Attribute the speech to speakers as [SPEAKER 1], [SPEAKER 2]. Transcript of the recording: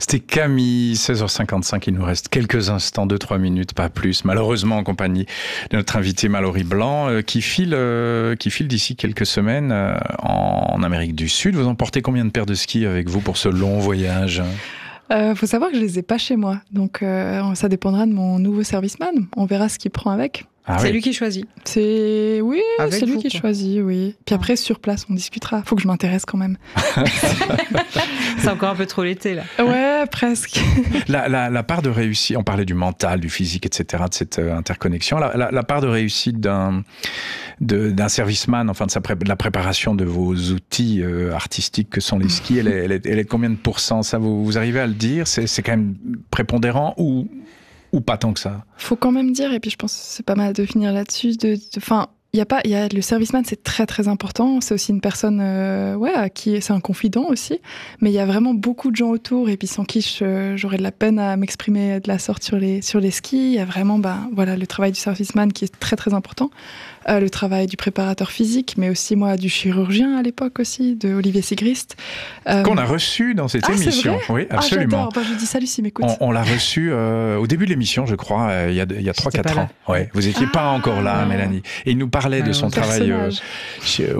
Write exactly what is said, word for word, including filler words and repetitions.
[SPEAKER 1] C'était Camille, seize heures cinquante-cinq, il nous reste quelques instants, deux trois minutes, pas plus, malheureusement en compagnie de notre invité Mallory Blanc, euh, qui file, euh, qui file d'ici quelques semaines euh, en Amérique du Sud. Vous emportez combien de paires de skis avec vous pour ce long voyage ?
[SPEAKER 2] Euh, faut savoir que je les ai pas chez moi, donc euh, ça dépendra de mon nouveau serviceman. On verra ce qu'il prend avec.
[SPEAKER 3] Ah c'est oui. lui qui choisit.
[SPEAKER 2] C'est oui,
[SPEAKER 3] avec
[SPEAKER 2] c'est lui
[SPEAKER 3] vous,
[SPEAKER 2] qui
[SPEAKER 3] quoi.
[SPEAKER 2] choisit, oui. Puis après sur place, on discutera. Faut que je m'intéresse quand même.
[SPEAKER 3] C'est encore un peu trop l'été là.
[SPEAKER 2] Ouais, presque.
[SPEAKER 1] La, la, la part de réussite, on parlait du mental, du physique, et cetera, de cette euh, interconnexion. La, la, la part de réussite d'un de, d'un serviceman, enfin de, sa pré, de la préparation de vos outils euh, artistiques que sont les skis, elle est, elle est, elle est de combien de pourcents ? Ça, vous, vous arrivez à le dire ? C'est, c'est quand même prépondérant ou ou pas tant que ça ?
[SPEAKER 2] Faut quand même dire, et puis je pense que c'est pas mal de finir là-dessus. De, enfin, il y a pas, il y a le serviceman, c'est très très important. C'est aussi une personne, euh, ouais, à qui c'est un confident aussi. Mais il y a vraiment beaucoup de gens autour, et puis sans qui je, j'aurais de la peine à m'exprimer de la sorte sur les sur les skis. Il y a vraiment, ben voilà, le travail du serviceman qui est très très important. Euh, le travail du préparateur physique, mais aussi moi du chirurgien à l'époque aussi, de Olivier Sigrist.
[SPEAKER 1] Euh... Qu'on a reçu dans cette
[SPEAKER 2] ah,
[SPEAKER 1] émission.
[SPEAKER 2] C'est vrai
[SPEAKER 1] oui, absolument.
[SPEAKER 2] Ah, j'adore. Ben, je dis salut s'il m'écoute.
[SPEAKER 1] On, on l'a reçu euh, au début de l'émission, je crois, euh, il y a, il y a trois quatre ans. Ouais, vous étiez ah, pas encore là, Mélanie. Et il nous parlait ah, de son travail euh, chez,